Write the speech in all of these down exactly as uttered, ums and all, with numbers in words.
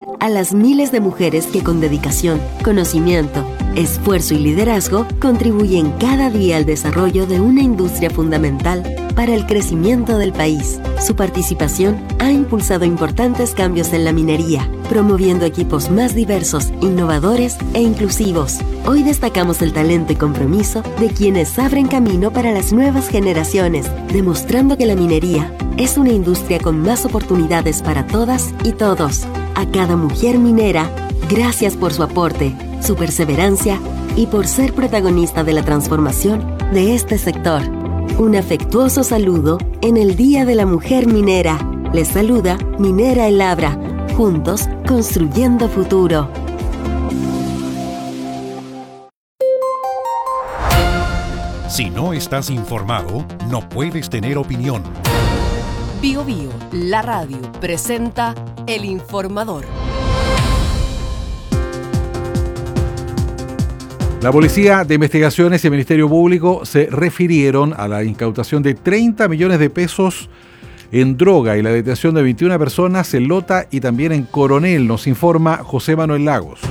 a las miles de mujeres que con dedicación, conocimiento, esfuerzo y liderazgo contribuyen cada día al desarrollo de una industria fundamental para el crecimiento del país. Su participación ha impulsado importantes cambios en la minería, promoviendo equipos más diversos, innovadores e inclusivos. Hoy destacamos el talento y compromiso de quienes abren camino para las nuevas generaciones, demostrando que la minería es una industria con más oportunidades para todas y todos. A cada mujer minera, gracias por su aporte, su perseverancia y por ser protagonista de la transformación de este sector. Un afectuoso saludo en el Día de la Mujer Minera. Les saluda Minera El Abra. Juntos, construyendo futuro. Si no estás informado, no puedes tener opinión. Bio Bio, la radio, presenta El Informador. La Policía de Investigaciones y el Ministerio Público se refirieron a la incautación de treinta millones de pesos en droga y la detención de veintiuna personas en Lota y también en Coronel, nos informa José Manuel Lagos.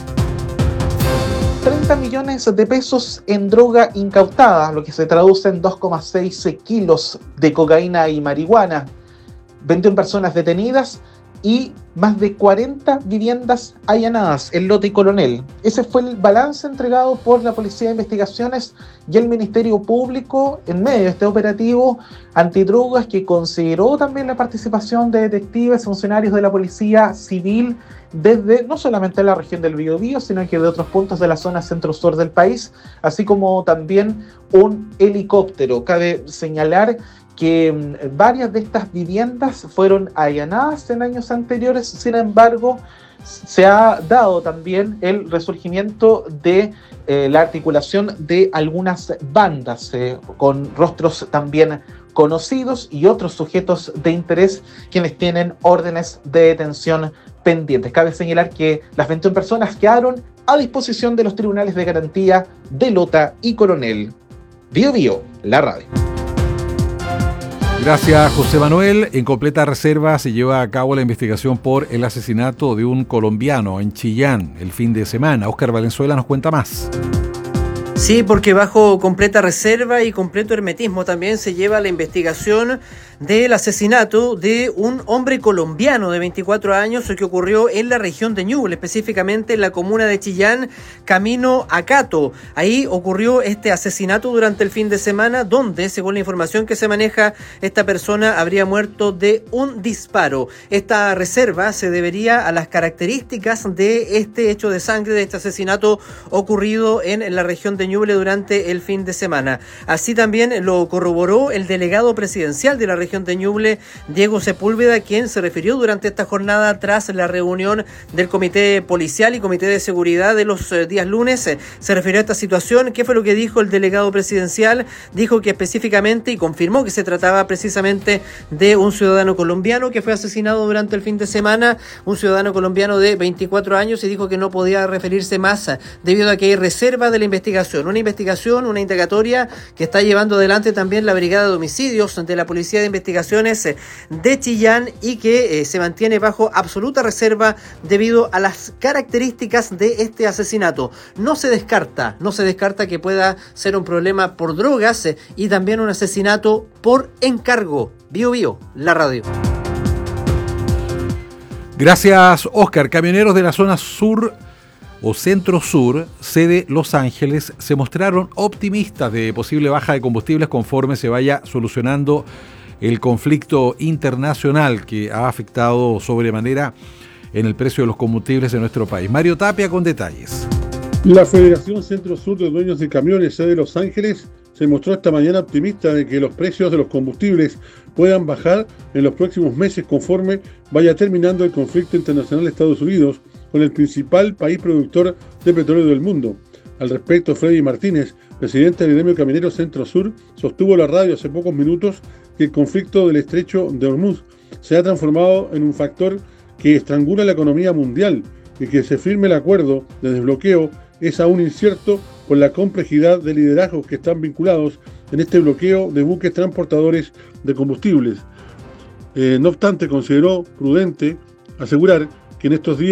treinta millones de pesos en droga incautada, lo que se traduce en dos coma seis kilos de cocaína y marihuana, veintiuna personas detenidas y más de cuarenta viviendas allanadas en Lota y Coronel. Ese fue el balance entregado por la Policía de Investigaciones y el Ministerio Público en medio de este operativo antidrogas que consideró también la participación de detectives, funcionarios de la Policía Civil desde no solamente la región del Biobío, sino que de otros puntos de la zona centro-sur del país, así como también un helicóptero. Cabe señalar que varias de estas viviendas fueron allanadas en años anteriores, sin embargo, se ha dado también el resurgimiento de eh, la articulación de algunas bandas eh, con rostros también conocidos y otros sujetos de interés quienes tienen órdenes de detención pendientes. Cabe señalar que las veintiuna personas quedaron a disposición de los tribunales de garantía de Lota y Coronel. Bio Bio, la radio. Gracias, José Manuel. En completa reserva se lleva a cabo la investigación por el asesinato de un colombiano en Chillán el fin de semana. Óscar Valenzuela nos cuenta más. Sí, porque bajo completa reserva y completo hermetismo también se lleva la investigación del asesinato de un hombre colombiano de veinticuatro años que ocurrió en la región de Ñuble, específicamente en la comuna de Chillán, camino a Cato. Ahí ocurrió este asesinato durante el fin de semana, donde, según la información que se maneja, esta persona habría muerto de un disparo. Esta reserva se debería a las características de este hecho de sangre, de este asesinato ocurrido en la región de Ñuble durante el fin de semana. Así también lo corroboró el delegado presidencial de la región de Ñuble, Diego Sepúlveda, quien se refirió durante esta jornada tras la reunión del Comité Policial y Comité de Seguridad de los eh, días lunes. Eh, se refirió a esta situación. ¿Qué fue lo que dijo el delegado presidencial? Dijo que específicamente, y confirmó que se trataba precisamente de un ciudadano colombiano que fue asesinado durante el fin de semana, un ciudadano colombiano de veinticuatro años, y dijo que no podía referirse más eh, debido a que hay reserva de la investigación. Una investigación, una indagatoria que está llevando adelante también la Brigada de Homicidios de la Policía de Investigaciones de Chillán y que eh, se mantiene bajo absoluta reserva debido a las características de este asesinato. No se descarta, no se descarta que pueda ser un problema por drogas eh, y también un asesinato por encargo. Bio Bio, la radio. Gracias, Óscar. Camioneros de la zona sur o centro-sur, sede Los Ángeles, se mostraron optimistas de posible baja de combustibles conforme se vaya solucionando el conflicto internacional que ha afectado sobremanera en el precio de los combustibles en nuestro país. Mario Tapia con detalles. La Federación Centro-Sur de Dueños de Camiones, sede Los Ángeles, se mostró esta mañana optimista de que los precios de los combustibles puedan bajar en los próximos meses conforme vaya terminando el conflicto internacional de Estados Unidos con el principal país productor de petróleo del mundo. Al respecto, Freddy Martínez, presidente del gremio camionero Centro-Sur, sostuvo a la radio hace pocos minutos que el conflicto del estrecho de Hormuz se ha transformado en un factor que estrangula la economía mundial y que se firme el acuerdo de desbloqueo es aún incierto por la complejidad de liderazgos que están vinculados en este bloqueo de buques transportadores de combustibles. Eh, no obstante, consideró prudente asegurar que en estos días